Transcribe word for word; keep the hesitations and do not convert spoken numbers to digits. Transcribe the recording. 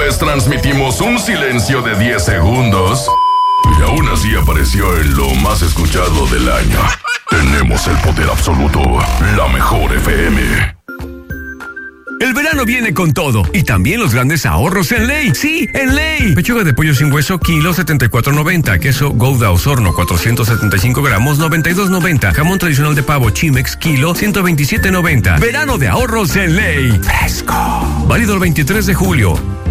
Después transmitimos un silencio de diez segundos. Y aún así apareció en lo más escuchado del año. Tenemos el poder absoluto. La mejor F M. El verano viene con todo y también los grandes ahorros en Ley. Sí, en Ley. Pechuga de pollo sin hueso, kilo setenta y cuatro noventa. Queso Gouda Osorno, cuatrocientos setenta y cinco gramos, noventa y dos noventa. Jamón tradicional de pavo Chimex, kilo ciento veintisiete noventa. Verano de ahorros en Ley. Fresco. Válido el veintitrés de julio.